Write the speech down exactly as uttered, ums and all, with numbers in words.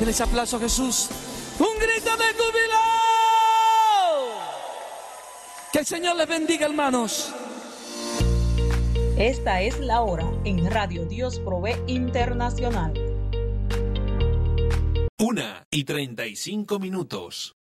Denle ese aplauso a Jesús. Un grito de júbilo. Que el Señor les bendiga, hermanos. Esta es la hora en Radio Dios Provee Internacional. Una y treinta y cinco minutos.